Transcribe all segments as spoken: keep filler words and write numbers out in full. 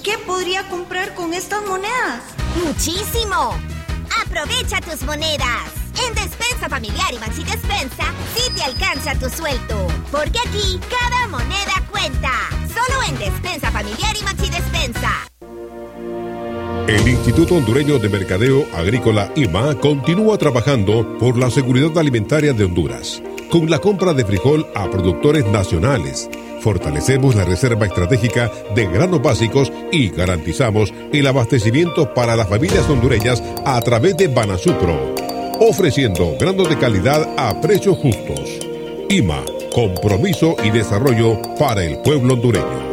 ¿qué podría comprar con estas monedas? ¡Muchísimo! ¡Aprovecha tus monedas! En Despensa Familiar y Maxi Despensa, sí te alcanza tu sueldo. Porque aquí, cada moneda cuenta. Solo en Despensa Familiar y Maxi Despensa. El Instituto Hondureño de Mercadeo Agrícola I M A continúa trabajando por la seguridad alimentaria de Honduras. Con la compra de frijol a productores nacionales, fortalecemos la reserva estratégica de granos básicos y garantizamos el abastecimiento para las familias hondureñas a través de Banasupro, ofreciendo granos de calidad a precios justos. I M A, compromiso y desarrollo para el pueblo hondureño.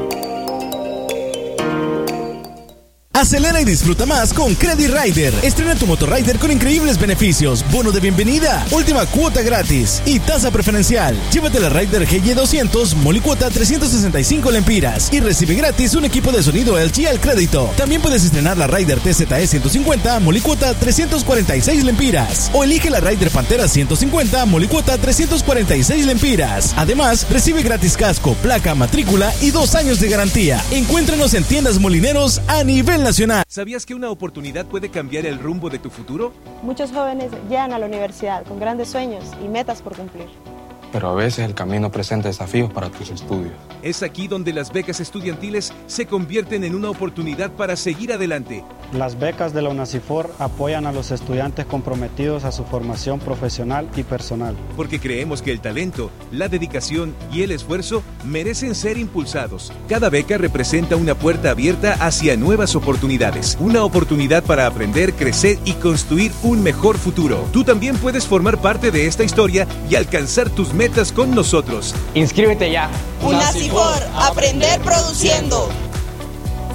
Acelera y disfruta más con Credit Rider. Estrena tu Motorrider con increíbles beneficios, bono de bienvenida, última cuota gratis y tasa preferencial. Llévate la Rider G Y doscientos, molicuota trescientos sesenta y cinco lempiras y recibe gratis un equipo de sonido L G al crédito. También puedes estrenar la Rider T Z E ciento cincuenta, molicuota trescientos cuarenta y seis lempiras. O elige la Rider Pantera ciento cincuenta, molicuota trescientos cuarenta y seis lempiras. Además, recibe gratis casco, placa, matrícula y dos años de garantía. Encuéntranos en tiendas Molineros a nivel nacional. ¿Sabías que una oportunidad puede cambiar el rumbo de tu futuro? Muchos jóvenes llegan a la universidad con grandes sueños y metas por cumplir. Pero a veces el camino presenta desafíos para tus estudios. Es aquí donde las becas estudiantiles se convierten en una oportunidad para seguir adelante. Las becas de la UNACIFOR apoyan a los estudiantes comprometidos a su formación profesional y personal. Porque creemos que el talento, la dedicación y el esfuerzo merecen ser impulsados. Cada beca representa una puerta abierta hacia nuevas oportunidades. Una oportunidad para aprender, crecer y construir un mejor futuro. Tú también puedes formar parte de esta historia y alcanzar tus metas con nosotros. Inscríbete ya. UNACIFOR, aprender produciendo.